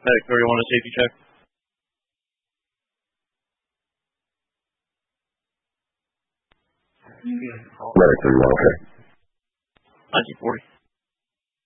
Medic 31 a safety check. Medic 31, okay. 1940.